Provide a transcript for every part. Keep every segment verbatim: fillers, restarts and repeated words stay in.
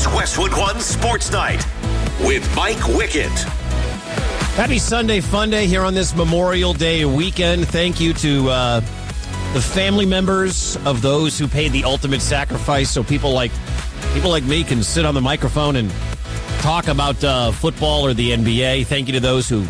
It's Westwood One Sports Night with Mike Wickett. Happy Sunday Fun Day here on this Memorial Day weekend. Thank you to uh, the family members of those who paid the ultimate sacrifice so people like people like me can sit on the microphone and talk about uh, football or the N B A. Thank you to those who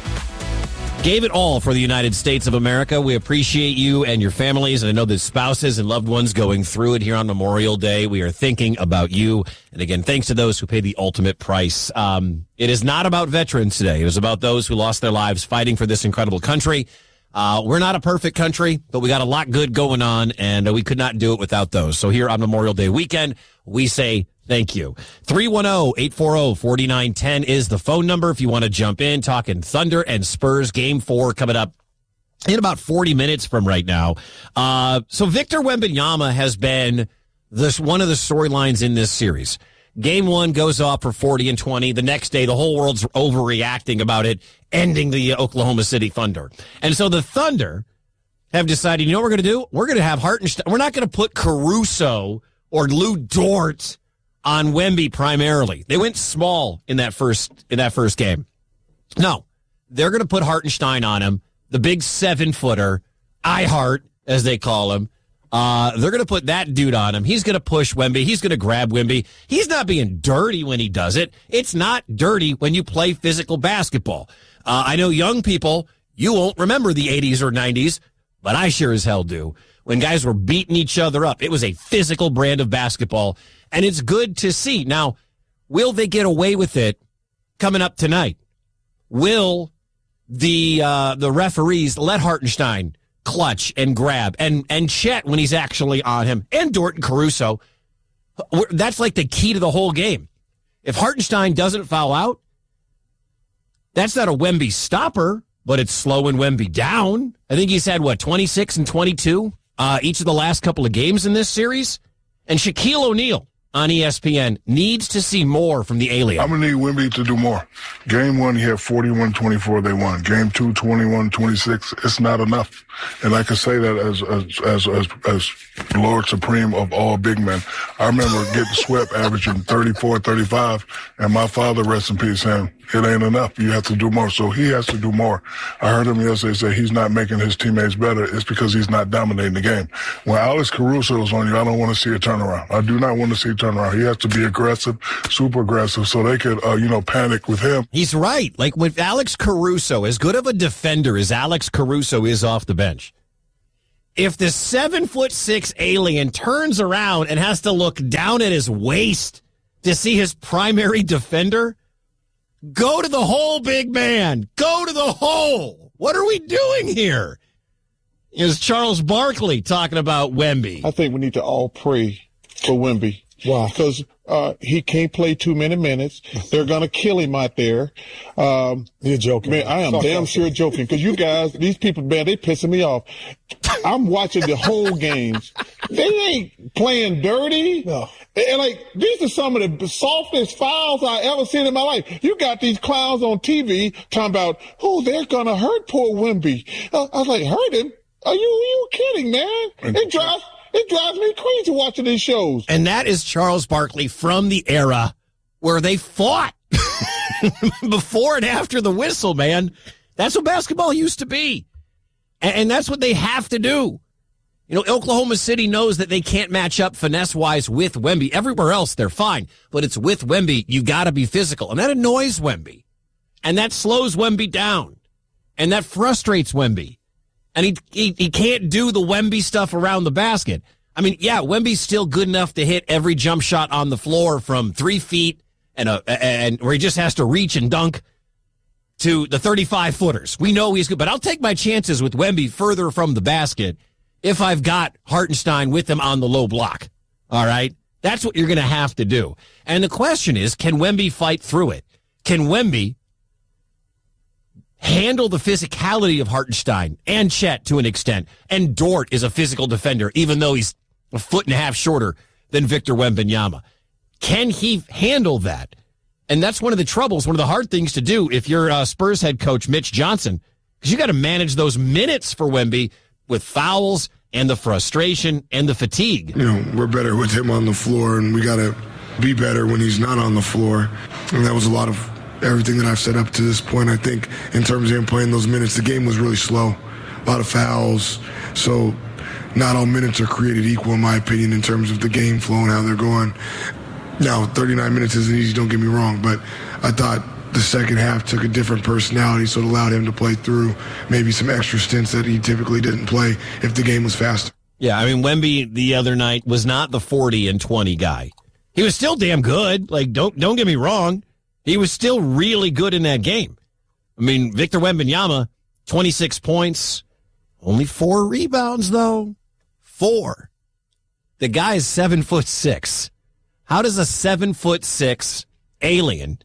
gave it all for the United States of America. We appreciate you and your families, and I know the spouses and loved ones going through it here on Memorial Day. We are thinking about you. And again, thanks to those who paid the ultimate price. Um, it is not about veterans today. It was about those who lost their lives fighting for this incredible country. Uh, we're not a perfect country, but we got a lot good going on, and uh, we could not do it without those. So here on Memorial Day weekend, we say thank you. three one zero, eight four zero, four nine one zero is the phone number if you want to jump in. Talking Thunder and Spurs game four coming up in about forty minutes from right now. Uh, so Victor Wembanyama has been this one of the storylines in this series. Game one goes off for forty and twenty. The next day, the whole world's overreacting about it, ending the Oklahoma City Thunder. And so the Thunder have decided, you know what we're going to do? We're going to have Hartenstein. We're not going to put Caruso or Lou Dort on Wemby primarily. They went small in that first in that first game. No, they're going to put Hartenstein on him, the big seven-footer, I Heart, as they call him. Uh, they're going to put that dude on him. He's going to push Wemby. He's going to grab Wemby. He's not being dirty when he does it. It's not dirty when you play physical basketball. Uh, I know young people, you won't remember the eighties or nineties, but I sure as hell do. When guys were beating each other up, it was a physical brand of basketball, and it's good to see. Now, will they get away with it coming up tonight? Will the uh, the referees let Hartenstein clutch and grab, and and Chet when he's actually on him, and Dort and Caruso? That's like the key to the whole game. If Hartenstein doesn't foul out, that's not a Wemby stopper, but it's slowing Wemby down. I think he's had, what, twenty-six and twenty-two uh, each of the last couple of games in this series? And Shaquille O'Neal on E S P N needs to see more from the alien. I'm going to need Wemby to do more. Game one, he had forty-one twenty-four, they won. Game two, twenty-one twenty-six. It's not enough. And I can say that as, as, as, as, as Lord Supreme of all big men. I remember getting swept averaging thirty-four, thirty-five, and my father, rest in peace, saying, it ain't enough. You have to do more. So he has to do more. I heard him yesterday say he's not making his teammates better. It's because he's not dominating the game. When Alex Caruso is on you, I don't want to see a turnaround. I do not want to see a turnaround. He has to be aggressive, super aggressive, so they could, uh, you know, panic with him. He's right. Like with Alex Caruso, as good of a defender as Alex Caruso is off the bench, if the seven foot six alien turns around and has to look down at his waist to see his primary defender, go to the hole, big man. Go to the hole. What are we doing here? Is Charles Barkley talking about Wemby? I think we need to all pray for Wemby. Why? Because uh, he can't play too many minutes. They're going to kill him out there. Um, You're joking. Man, I am Talk damn sure joking because you guys, these people, man, they pissing me off. I'm watching the whole games. They ain't playing dirty. No. And like, these are some of the softest fouls I ever seen in my life. You got these clowns on T V talking about, oh, they're going to hurt poor Wemby. Uh, I was like, hurt him? Are you, are you kidding, man? It drives, it drives me crazy watching these shows. And that is Charles Barkley from the era where they fought before and after the whistle, man. That's what basketball used to be. And, and that's what they have to do. You know, Oklahoma City knows that they can't match up finesse-wise with Wemby. Everywhere else, they're fine. But it's with Wemby, you got to be physical. And that annoys Wemby. And that slows Wemby down. And that frustrates Wemby. And he, he he can't do the Wemby stuff around the basket. I mean, yeah, Wemby's still good enough to hit every jump shot on the floor from three feet and a, and where he just has to reach and dunk to the thirty-five footers. We know he's good, but I'll take my chances with Wemby further from the basket if I've got Hartenstein with him on the low block. All right? That's what you're going to have to do. And the question is, can Wemby fight through it? Can Wemby handle the physicality of Hartenstein and Chet to an extent? And Dort is a physical defender, even though he's a foot and a half shorter than Victor Wembanyama. Can he handle that? And that's one of the troubles, one of the hard things to do if you're uh, Spurs head coach Mitch Johnson, because you got to manage those minutes for Wemby with fouls and the frustration and the fatigue. You know, we're better with him on the floor, and we got to be better when he's not on the floor. And that was a lot of everything that I've said up to this point. I think in terms of him playing those minutes, the game was really slow. A lot of fouls. So not all minutes are created equal, in my opinion, in terms of the game flow and how they're going. Now, thirty-nine minutes isn't easy, don't get me wrong, but I thought the second half took a different personality, so it allowed him to play through maybe some extra stints that he typically didn't play if the game was faster. Yeah, I mean, Wemby the other night was not the forty and twenty guy. He was still damn good. Like, don't don't get me wrong. He was still really good in that game. I mean, Victor Wembanyama, twenty-six points, only four rebounds, though. Four. The guy is seven foot six. How does a seven foot six alien,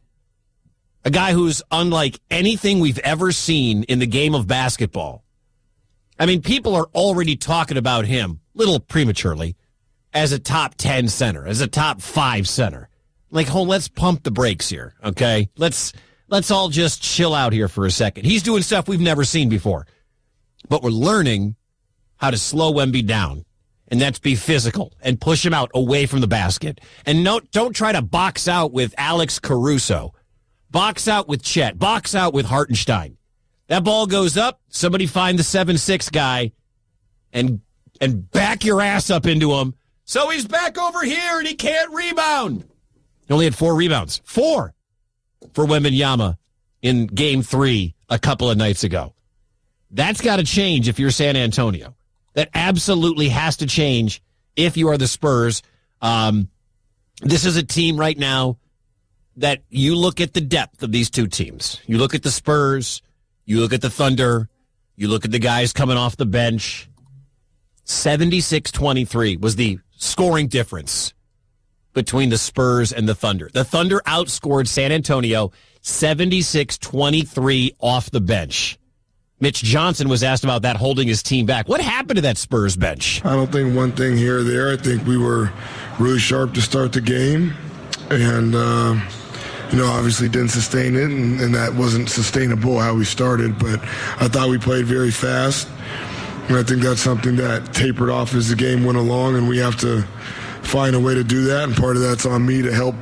a guy who's unlike anything we've ever seen in the game of basketball, I mean, people are already talking about him, a little prematurely, as a top ten center, as a top five center. Like, oh, let's pump the brakes here, okay? Let's let's all just chill out here for a second. He's doing stuff we've never seen before. But we're learning how to slow Wemby down, and that's be physical and push him out away from the basket. And no, don't try to box out with Alex Caruso. Box out with Chet. Box out with Hartenstein. That ball goes up, somebody find the seven six guy and and back your ass up into him. So he's back over here and he can't rebound. He only had four rebounds. Four for Wembanyama in game three a couple of nights ago. That's got to change if you're San Antonio. That absolutely has to change if you are the Spurs. Um, this is a team right now that you look at the depth of these two teams. You look at the Spurs, you look at the Thunder, you look at the guys coming off the bench. seventy-six twenty-three was the scoring difference between the Spurs and the Thunder. The Thunder outscored San Antonio seventy-six twenty-three off the bench. Mitch Johnson was asked about that holding his team back. What happened to that Spurs bench? I don't think one thing here or there. I think we were really sharp to start the game. And, uh, you know, obviously didn't sustain it, and, and that wasn't sustainable how we started. But I thought we played very fast. And I think that's something that tapered off as the game went along, and we have to find a way to do that. And part of that's on me to help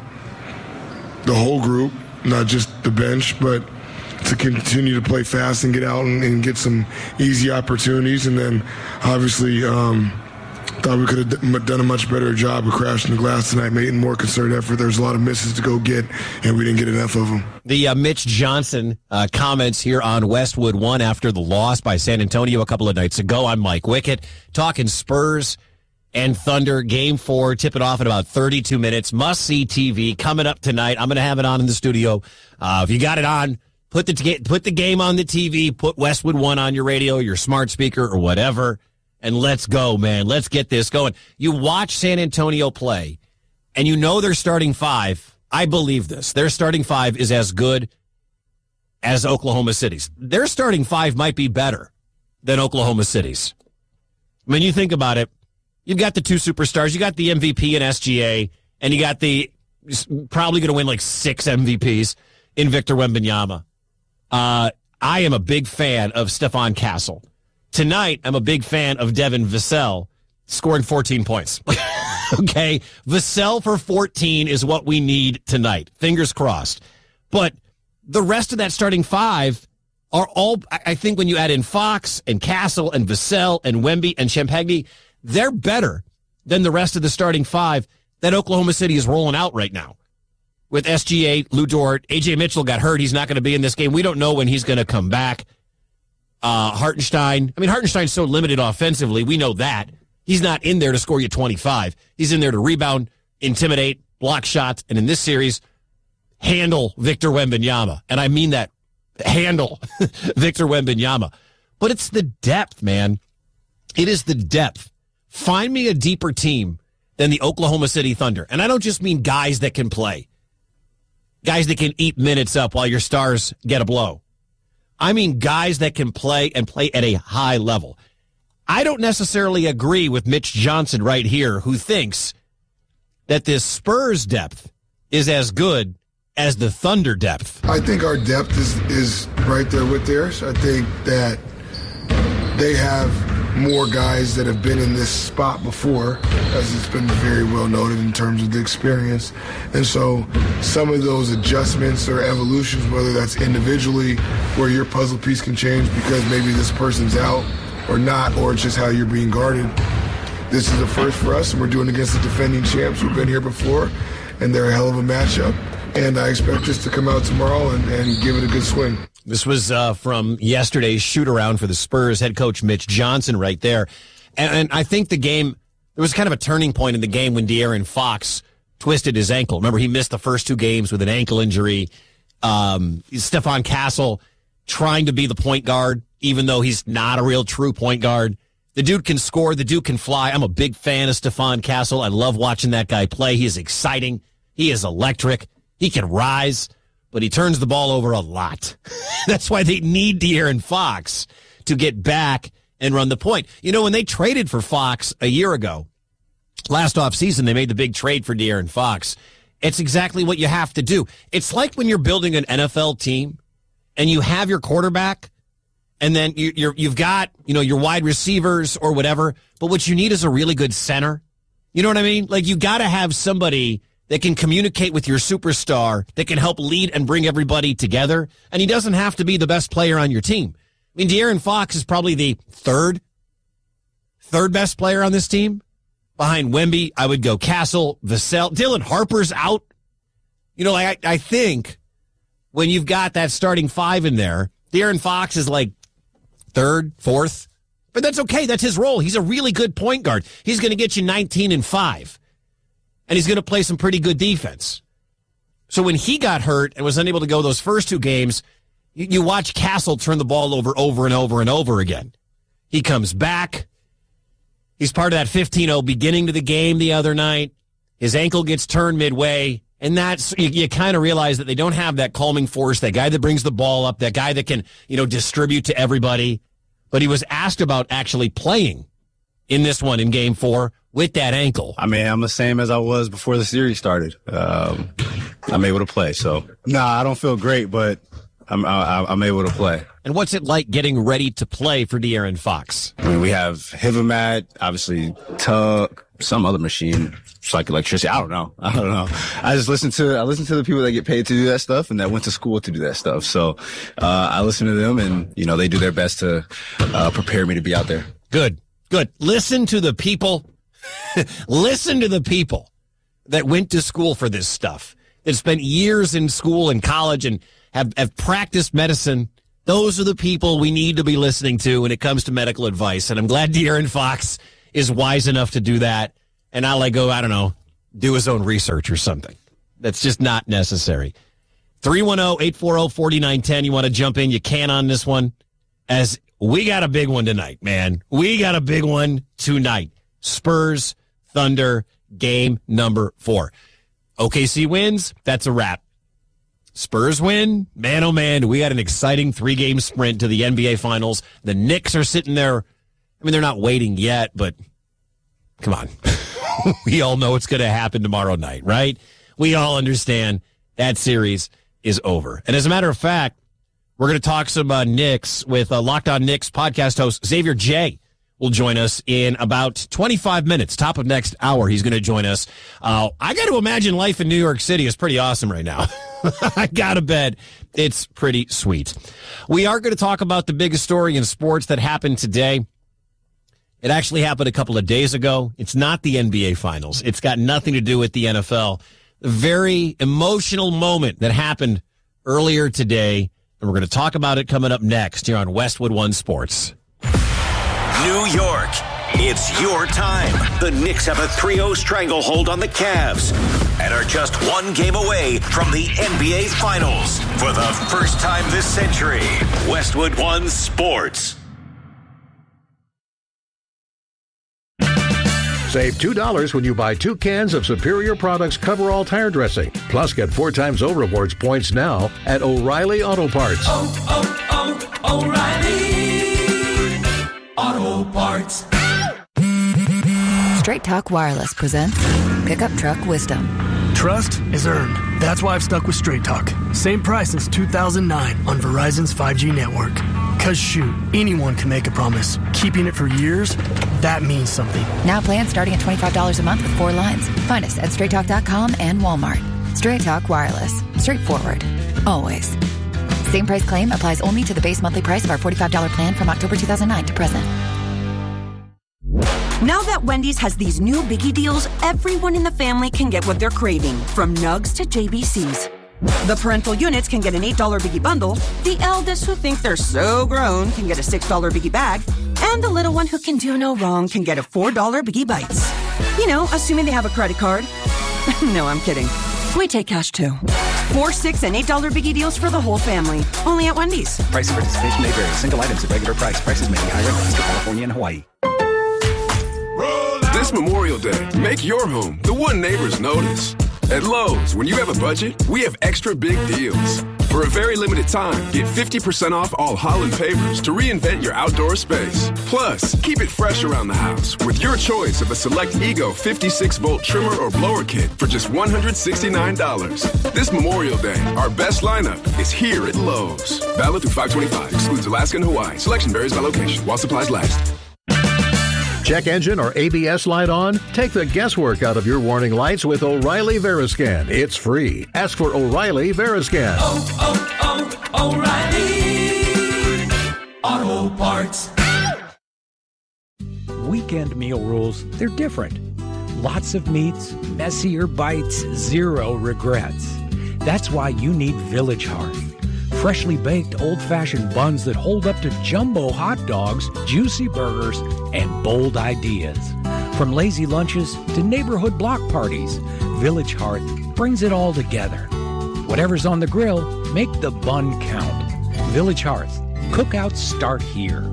the whole group, not just the bench, but to continue to play fast and get out and, and get some easy opportunities. And then obviously um, thought we could have done a much better job of crashing the glass tonight, making more concerted effort. There's a lot of misses to go get, and we didn't get enough of them. The uh, Mitch Johnson uh, comments here on Westwood One after the loss by San Antonio a couple of nights ago. I'm Mike Wickett, talking Spurs and Thunder. Game four, tip it off in about thirty-two minutes. Must-see T V coming up tonight. I'm going to have it on in the studio. Uh, if you got it on, Put the put the game on the T V, put Westwood One on your radio, your smart speaker, or whatever, and let's go, man. Let's get this going. You watch San Antonio play, and you know their starting five. I believe this. Their starting five is as good as Oklahoma City's. Their starting five might be better than Oklahoma City's. I mean, you think about it. You've got the two superstars. You got the M V P in S G A, and you got the probably going to win like six M V Ps in Victor Wembanyama. Uh, I am a big fan of Stephon Castle. Tonight, I'm a big fan of Devin Vassell scoring fourteen points. Okay? Vassell for fourteen is what we need tonight. Fingers crossed. But the rest of that starting five are all, I think when you add in Fox and Castle and Vassell and Wemby and Champagny, they're better than the rest of the starting five that Oklahoma City is rolling out right now. With S G A, Lou Dort, A J Mitchell got hurt. He's not going to be in this game. We don't know when he's going to come back. Uh, Hartenstein. I mean, Hartenstein's so limited offensively. We know that. He's not in there to score you twenty-five. He's in there to rebound, intimidate, block shots, and in this series, handle Victor Wembanyama. And I mean that. Handle Victor Wembanyama. But it's the depth, man. It is the depth. Find me a deeper team than the Oklahoma City Thunder. And I don't just mean guys that can play. Guys that can eat minutes up while your stars get a blow. I mean guys that can play and play at a high level. I don't necessarily agree with Mitch Johnson right here, who thinks that this Spurs depth is as good as the Thunder depth. I think our depth is, is right there with theirs. I think that they have more guys that have been in this spot before, as it's been very well noted in terms of the experience. And so some of those adjustments or evolutions, whether that's individually where your puzzle piece can change because maybe this person's out or not, or it's just how you're being guarded. This is a first for us, and we're doing it against the defending champs who've been here before, and they're a hell of a matchup. And I expect us to come out tomorrow and, and give it a good swing. This was uh, from yesterday's shoot-around for the Spurs, head coach Mitch Johnson right there. And, and I think the game, there was kind of a turning point in the game when De'Aaron Fox twisted his ankle. Remember, he missed the first two games with an ankle injury. Um, Stephon Castle trying to be the point guard, even though he's not a real true point guard. The dude can score. The dude can fly. I'm a big fan of Stephon Castle. I love watching that guy play. He is exciting. He is electric. He can rise, but he turns the ball over a lot. That's why they need De'Aaron Fox to get back and run the point. You know, when they traded for Fox a year ago, last offseason, they made the big trade for De'Aaron Fox. It's exactly what you have to do. It's like when you're building an N F L team and you have your quarterback and then you, you're, you've got, you know, your wide receivers or whatever, but what you need is a really good center. You know what I mean? Like, you got to have somebody that can communicate with your superstar, that can help lead and bring everybody together. And he doesn't have to be the best player on your team. I mean, De'Aaron Fox is probably the third, third best player on this team. Behind Wemby, I would go Castle, Vassell. Dylan Harper's out. You know, I, I think when you've got that starting five in there, De'Aaron Fox is like third, fourth. But that's okay. That's his role. He's a really good point guard. He's going to get you nineteen and five. And he's going to play some pretty good defense. So when he got hurt and was unable to go those first two games, you, you watch Castle turn the ball over over and over and over again. He comes back. He's part of that fifteen oh beginning to the game the other night. His ankle gets turned midway. And that's, you, you kind of realize that they don't have that calming force, that guy that brings the ball up, that guy that can, you know, distribute to everybody. But he was asked about actually playing in this one in game four with that ankle. I mean, I'm the same as I was before the series started. Um, I'm able to play. So, nah, I don't feel great, but I'm I, I'm able to play. And what's it like getting ready to play for De'Aaron Fox? I mean, we have Hivamat, obviously Tuck, some other machine. It's like electricity. I don't know. I don't know. I just listen to I listen to the people that get paid to do that stuff and that went to school to do that stuff. So uh, I listen to them, and you know they do their best to uh, prepare me to be out there. Good, good. Listen to the people. Listen to the people that went to school for this stuff, that spent years in school and college and have, have practiced medicine. Those are the people we need to be listening to when it comes to medical advice. And I'm glad De'Aaron Fox is wise enough to do that and not let go, I don't know, do his own research or something. That's just not necessary. three one zero, eight four zero, four nine one zero. You want to jump in? You can on this one, as we got a big one tonight, man. We got a big one tonight. Spurs, Thunder, game number four. O K C wins, that's a wrap. Spurs win, man, oh man, we got an exciting three-game sprint to the N B A Finals. The Knicks are sitting there. I mean, they're not waiting yet, but come on. We all know it's going to happen tomorrow night, right? We all understand that series is over. And as a matter of fact, we're going to talk some uh, Knicks with uh, Locked On Knicks podcast host Xavier J. will join us in about twenty-five minutes. Top of next hour, he's going to join us. Uh, I got to imagine life in New York City is pretty awesome right now. I got to bet it's pretty sweet. We are going to talk about the biggest story in sports that happened today. It actually happened a couple of days ago. It's not the N B A Finals. It's got nothing to do with the N F L. A very emotional moment that happened earlier today, and we're going to talk about it coming up next here on Westwood One Sports. New York, it's your time. The Knicks have a three oh stranglehold on the Cavs and are just one game away from the N B A Finals. For the first time this century, Westwood One Sports. Save two dollars when you buy two cans of Superior Products Coverall Tire Dressing. Plus, get four times O Rewards points now at O'Reilly Auto Parts. Oh, oh, oh, O'Reilly Auto Parts. Straight Talk Wireless presents Pickup Truck Wisdom. Trust is earned. That's why I've stuck with Straight Talk. Same price since two thousand nine on Verizon's five G network. Because shoot, anyone can make a promise. Keeping it for years, that means something. Now plans starting at twenty-five dollars a month with four lines. Find us at straight talk dot com and Walmart. Straight Talk Wireless. Straightforward. Always. Same price claim applies only to the base monthly price of our forty-five dollars plan from October two thousand nine to present. Now that Wendy's has these new biggie deals, everyone in the family can get what they're craving, from nugs to J B Cs. The parental units can get an eight dollars biggie bundle, the eldest who think they're so grown can get a six dollars biggie bag, and the little one who can do no wrong can get a four dollars biggie bites. You know, assuming they have a credit card. No, I'm kidding. We take cash too. Four, six, and eight dollar biggie deals for the whole family. Only at Wendy's. Price and participation may vary. Single items at regular price. Prices may be higher in Alaska, California, and Hawaii. This Memorial Day, make your home the one neighbors notice. At Lowe's, when you have a budget, we have extra big deals. For a very limited time, get fifty percent off all Holland pavers to reinvent your outdoor space. Plus, keep it fresh around the house with your choice of a select Ego fifty-six volt trimmer or blower kit for just one hundred sixty-nine dollars. This Memorial Day, our best lineup is here at Lowe's. Valid through five twenty-five. Excludes Alaska and Hawaii. Selection varies by location while supplies last. Check engine or A B S light on? Take the guesswork out of your warning lights with O'Reilly Veriscan. It's free. Ask for O'Reilly Veriscan. Oh, oh, oh, O'Reilly Auto Parts. Weekend meal rules, they're different. Lots of meats, messier bites, zero regrets. That's why you need Village Hearth. Freshly baked old-fashioned buns that hold up to jumbo hot dogs, juicy burgers, and bold ideas. From lazy lunches to neighborhood block parties, Village Hearth brings it all together. Whatever's on the grill, make the bun count. Village Hearth. Cookouts start here.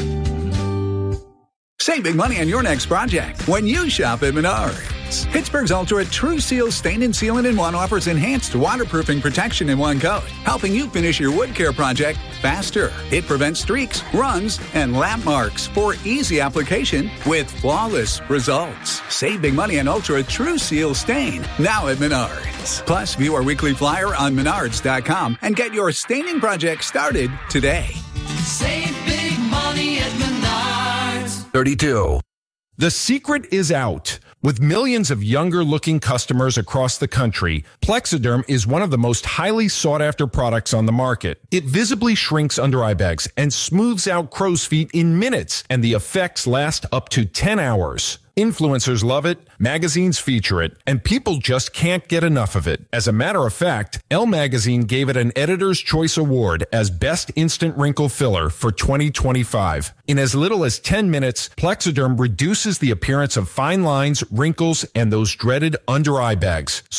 Save big money on your next project when you shop at Menards. Pittsburgh's Ultra True Seal Stain and Sealant in One offers enhanced waterproofing protection in one coat, helping you finish your wood care project faster. It prevents streaks, runs, and lap marks for easy application with flawless results. Save big money on Ultra True Seal Stain now at Menards. Plus, view our weekly flyer on menards dot com and get your staining project started today. Save big money at Menards. thirty-two. The secret is out. With millions of younger-looking customers across the country, Plexiderm is one of the most highly sought-after products on the market. It visibly shrinks under-eye bags and smooths out crow's feet in minutes, and the effects last up to ten hours. Influencers love it, magazines feature it, and people just can't get enough of it. As a matter of fact, Elle Magazine gave it an Editor's Choice Award as Best Instant Wrinkle Filler for twenty twenty-five. In as little as ten minutes, Plexiderm reduces the appearance of fine lines, wrinkles, and those dreaded under-eye bags.